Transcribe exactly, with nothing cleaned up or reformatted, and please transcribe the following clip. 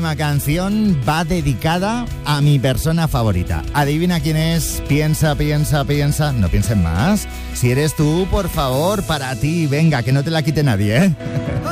La canción va dedicada a mi persona favorita. Adivina quién es. Piensa, piensa, piensa. No pienses más. Si eres tú, por favor, para ti. Venga, que no te la quite nadie, ¿eh?